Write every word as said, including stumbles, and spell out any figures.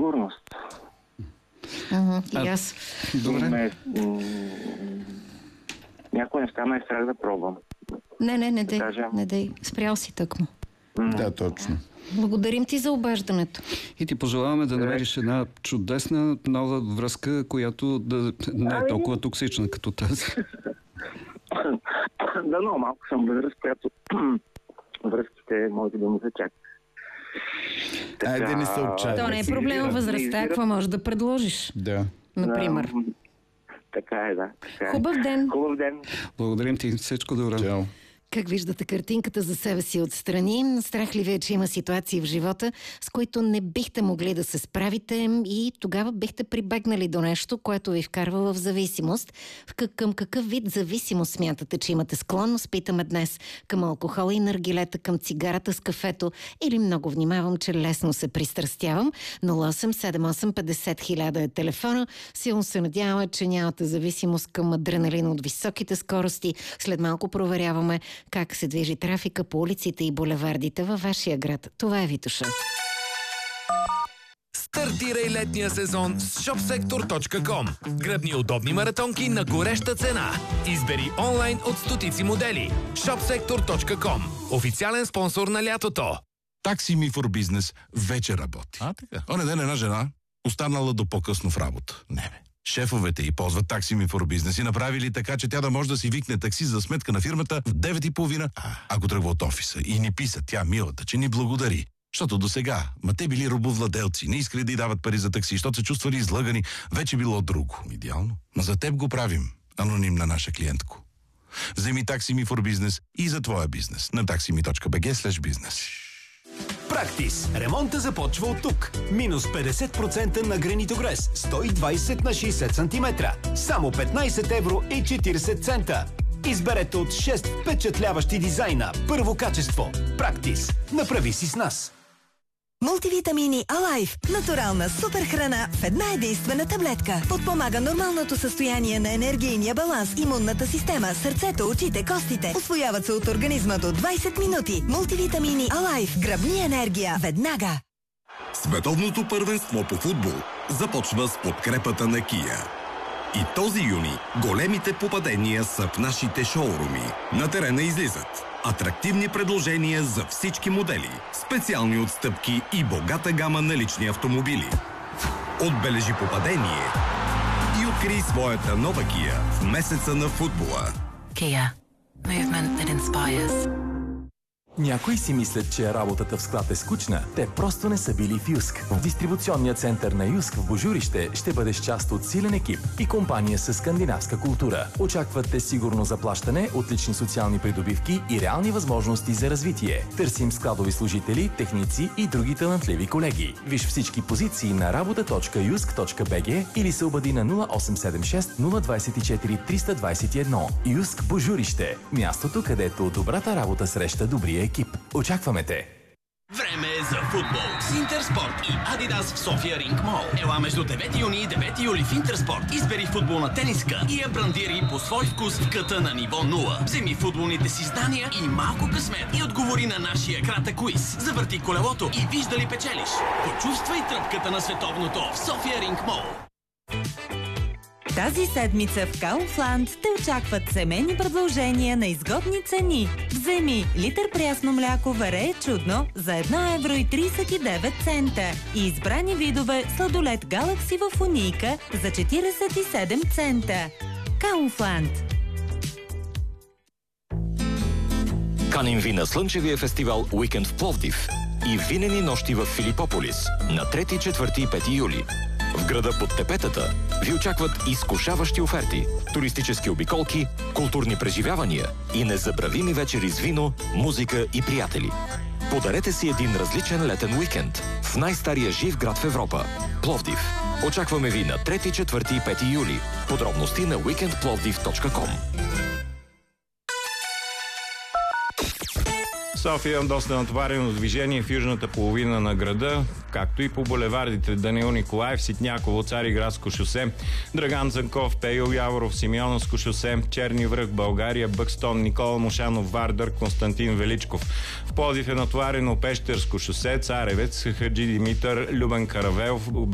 сигурност. Uh-huh. И аз. Добре. Ме, м- някои неща ме е страх да пробвам. Не, не, не да дей, кажем... не дей. Спрял си тъкмо. Mm. Да, точно. Благодарим ти за обаждането. И ти пожелаваме да намериш една чудесна нова връзка, която да не е толкова токсична като тази. Да, но малко съм възраст, която връзките може да му се чакат. Така... Айде не се отчаяй. То не е проблема възрастта, какво можеш да предложиш? Да. Например. Да, така е, да. Така е. Хубав ден. Хубав ден. Благодарим ти. Всичко добре. Чао. Как виждате картинката за себе си отстрани? Страх ли ви е, че има ситуации в живота, с които не бихте могли да се справите и тогава бихте прибегнали до нещо, което ви вкарва в зависимост? Към какъв вид зависимост смятате, че имате склонност? Питаме днес. Към алкохола и наргилета, към цигарата с кафето или много внимавам, че лесно се пристрастявам? нула осем седем осем петдесет хиляда е телефона. Силно се надяваме, че нямате зависимост към адреналин от високите скорости. След малко проверяваме как се движи трафика по улиците и булевардите във вашия град. Това е Витоша. Стартирай летния сезон с шопсектор точка ком. Гръбни удобни маратонки на гореща цена. Избери онлайн от стотици модели. шопсектор точка ком. Официален спонсор на лятото. Такси ми for бизнес вече работи. А, така. Оне ден една жена останала до по-късно в работа. Не, бе. Шефовете й ползват такси ми for бизнес и направили така, че тя да може да си викне такси за сметка на фирмата в девет и половина, ако тръгва от офиса. И ни писа тя, милата, че ни благодари. Защото до сега, ма те били робовладелци, не искали да й дават пари за такси, защото се чувствали излъгани, вече било друго. Идеално. Ма за теб го правим. Анонимна наша клиентко. Вземи такси ми for бизнес и за твоя бизнес на taximi точка би джи слеш бизнес. Практис. Ремонта започва от тук. Минус петдесет процента на гранитогрес. сто и двадесет на шейсет сантиметра. Само петнадесет евро и четиридесет цента. Изберете от шест впечатляващи дизайна. Първо качество. Практис. Направи си с нас. Мултивитамини Алайф. Натурална супер храна в една единствена таблетка. Подпомага нормалното състояние на енергийния баланс, имунната система, сърцето, очите, костите. Усвояват се от организма до двадесет минути. Мултивитамини Алайф. Гръбни енергия. Веднага. Световното първенство по футбол започва с подкрепата на Kia. И този юни големите попадения са в нашите шоуруми. На терена излизат атрактивни предложения за всички модели, специални отстъпки и богата гама на лични автомобили. Отбележи попадение и открий своята нова Kia в месеца на футбола. Kia. Movement that inspires. Някои си мислят, че работата в склад е скучна. Те просто не са били в Юск. В дистрибуционния център на Юск в Божурище ще бъдеш част от силен екип и компания с скандинавска култура. Очакват те сигурно заплащане, отлични социални придобивки и реални възможности за развитие. Търсим складови служители, техници и други талантливи колеги. Виж всички позиции на работа точка юск точка би джи или се обади на нула осем седем шест нула двадесет и четири триста двадесет и едно. Юск Божурище. Мястото, където добрата работа среща добрия екип. Очакваме те! Време е за футбол с Интерспорт и Адидас в София Ринг Мол. Ела между девети юни и девети юли в Интерспорт. Избери футболна тениска и я брандири по свой вкус в къта на ниво нула. Вземи футболните си знания и малко късмет и отговори на нашия кратък квиз. Завърти колелото и виж дали печелиш. Почувствай тръпката на световното в София Ринг Мол. Тази седмица в Kaufland те очакват семейни предложения на изгодни цени. Вземи литър прясно мляко варее чудно за едно евро и тридесет и девет цента и избрани видове сладолед Galaxy в фунийка за четиридесет и седем цента. Kaufland. Каним ви на слънчевия фестивал Уикенд в Пловдив и винени нощи в Филипополис на трети, четвърти и пети юли. В града под тепетата ви очакват изкушаващи оферти, туристически обиколки, културни преживявания и незабравими вечери с вино, музика и приятели. Подарете си един различен летен уикенд в най-стария жив град в Европа – Пловдив. Очакваме ви на трети, четвърти и пети юли. Подробности на уикенд пловдив точка ком. София има доста натоварено движение в южната половина на града, както и по булевардите Даниил Николаев, Ситняково, Цариградско шосе, Драган Цанков, Пейо Яворов, Симеоновско шосе, Черни връх, България, Бъкстон, Никола Мошанов, Вардър, Константин Величков. В Пловдив е натоварено Пещерско шосе, Царевец, Хаджи Димитър, Любен Каравелов,